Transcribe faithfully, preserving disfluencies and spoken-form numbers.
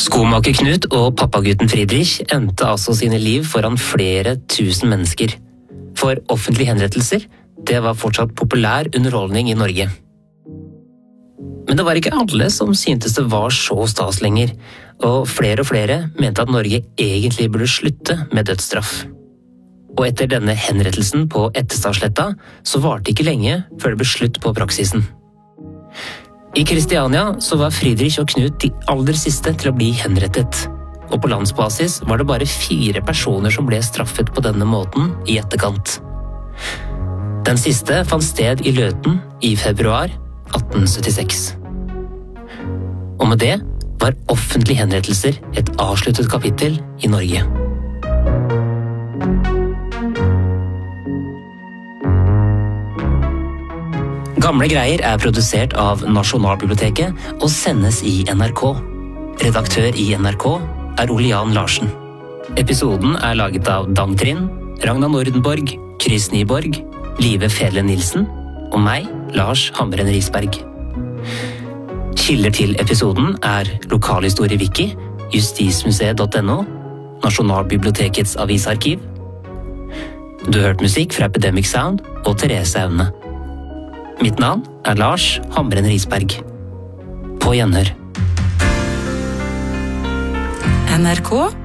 Skomaker Knut og pappagutten Friedrich endte altså sine liv foran flere tusen mennesker. For offentlige henrettelser, det var fortsatt populær underholdning i Norge. Men det var ikke alle som syntes det var så stas lenger, og flere og flere mente at Norge egentlig burde slutte med dødsstraff. Og etter denne henrettelsen på Etterstadsletta, så varte det ikke lenge før det ble slutt på praksisen. I Kristiania så var Friedrich og Knut de aller siste til å bli henrettet. Og på landsbasis var det bare fire personer som ble straffet på denne måten i etterkant. Den siste fant sted i Løten i februar atten syttiseks. Og med det var offentlige henrettelser et avsluttet kapittel i Norge. Gamle greier er produsert av Nasjonalbiblioteket og sendes i N R K. Redaktør i N R K er Ole Jan Larsen. Episoden er laget av Dan Trind, Ragna Nordenborg, Chris Nyborg, Live Fele Nilsen og meg, Lars Hamren Risberg. Kilder til episoden er Lokalhistorie-wiki, justismuseet punktum no, Nasjonalbibliotekets avisarkiv. Du har hørt musikk fra Epidemic Sound og Therese Aune. Mitt navn er Lars Hamren Risberg. På gjenhør. N R K